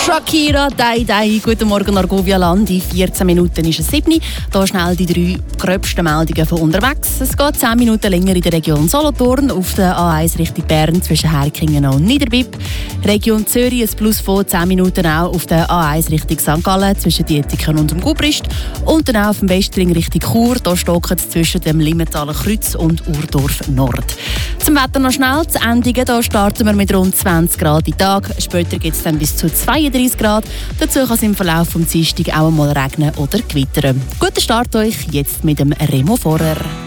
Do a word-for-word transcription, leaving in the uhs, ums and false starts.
Shakira, Dai Dai. Guten Morgen, Argovia Land. In vierzehn Minuten ist es sieben. Hier schnell die drei gröbsten Meldungen von unterwegs. Es geht zehn Minuten länger in der Region Solothurn, auf der A eins Richtung Bern zwischen Herkingen und Niederbipp. Region Zürich ein Plus von zehn Minuten auch auf der A eins Richtung Sankt Gallen zwischen Dietiken und dem Gubrist. Und dann auch auf dem Westring Richtung Chur. Hier stocken es zwischen dem Limmentaler Kreuz und Urdorf Nord. Zum Wetter noch schnell. Zu Endingen, hier starten wir mit rund zwanzig Grad im Tag. Später gibt es dann bis zu zweiunddreißig Grad. Dazu kann es im Verlauf des Dienstags auch einmal regnen oder gewittern. Guten Start euch jetzt mit dem Remo Vorer.